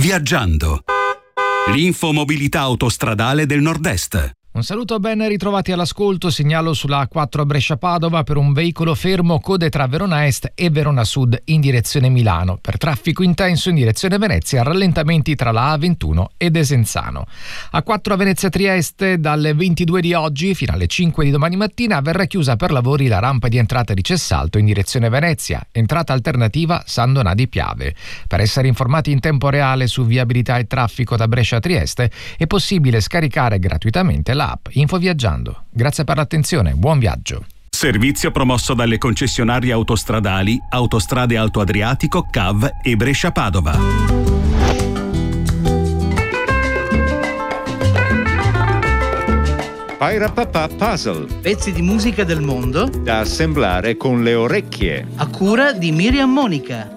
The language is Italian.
Viaggiando. L'infomobilità autostradale del Nord-Est. Un saluto, ben ritrovati all'ascolto. Segnalo sulla A4 Brescia-Padova per un veicolo fermo, code tra Verona Est e Verona Sud in direzione Milano. Per traffico intenso in direzione Venezia, rallentamenti tra la A21 e Desenzano. A4 Venezia-Trieste, dalle 22 di oggi fino alle 5 di domani mattina verrà chiusa per lavori la rampa di entrata di Cessalto in direzione Venezia. Entrata alternativa San Donà di Piave. Per essere informati in tempo reale su viabilità e traffico da Brescia a Trieste è possibile scaricare gratuitamente l'app Info Viaggiando. Grazie per l'attenzione, buon viaggio. Servizio promosso dalle concessionarie autostradali Autostrade Alto Adriatico, CAV e Brescia-Padova. Pairapapà Puzzle. Pezzi di musica del mondo Da assemblare con le orecchie. a cura di Miriam Monica.